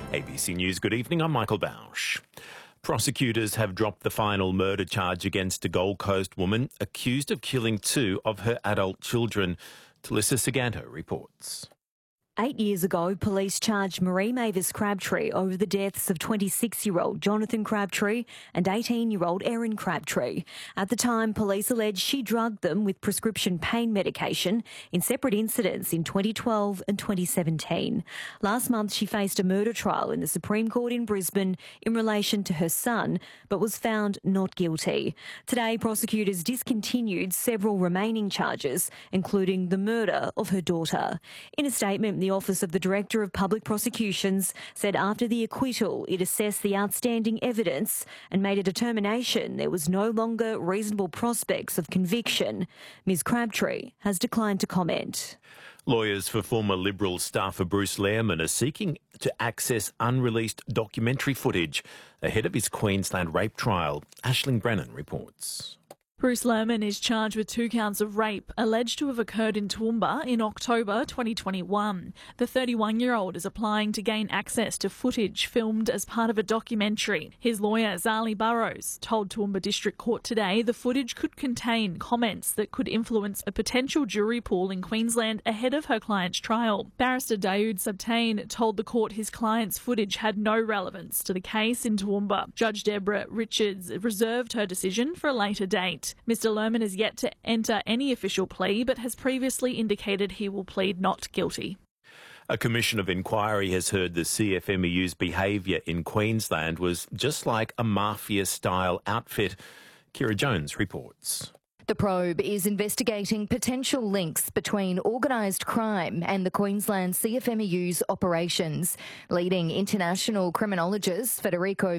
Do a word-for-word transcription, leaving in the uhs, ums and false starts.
A B C News, good evening, I'm Michael Bausch. Prosecutors have dropped the final murder charge against a Gold Coast woman accused of killing two of her adult children. Talissa Saganto reports. Eight years ago, police charged Marie Mavis Crabtree over the deaths of twenty-six-year-old Jonathan Crabtree and eighteen-year-old Erin Crabtree. At the time, police alleged she drugged them with prescription pain medication in separate incidents in twenty twelve and twenty seventeen. Last month, she faced a murder trial in the Supreme Court in Brisbane in relation to her son, but was found not guilty. Today, prosecutors discontinued several remaining charges, including the murder of her daughter. In a statement, the The Office of the Director of Public Prosecutions said after the acquittal, it assessed the outstanding evidence and made a determination there was no longer reasonable prospects of conviction. Ms Crabtree has declined to comment. Lawyers for former Liberal staffer Bruce Lehrmann are seeking to access unreleased documentary footage ahead of his Queensland rape trial. Aisling Brennan reports. Bruce Lehrmann is charged with two counts of rape alleged to have occurred in Toowoomba in October twenty twenty-one. The thirty-one-year-old is applying to gain access to footage filmed as part of a documentary. His lawyer, Zali Burrows, told Toowoomba District Court today the footage could contain comments that could influence a potential jury pool in Queensland ahead of her client's trial. Barrister Daoud Sabtain told the court his client's footage had no relevance to the case in Toowoomba. Judge Deborah Richards reserved her decision for a later date. Mister Lehrmann is yet to enter any official plea, but has previously indicated he will plead not guilty. A commission of inquiry has heard the C F M E U's behaviour in Queensland was just like a mafia-style outfit. Kira Jones reports. The probe is investigating potential links between organised crime and the Queensland C F M E U's operations. Leading international criminologist Federico